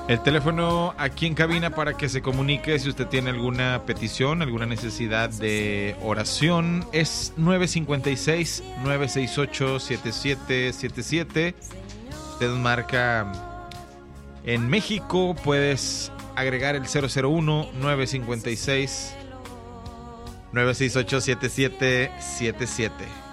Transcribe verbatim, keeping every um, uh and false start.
El teléfono aquí en cabina para que se comunique si usted tiene alguna petición, alguna necesidad de oración es nueve cinco seis, nueve seis ocho, siete siete siete siete. Usted marca en México, puedes agregar el cero cero uno, nueve cinco seis, nueve seis ocho, siete siete siete siete.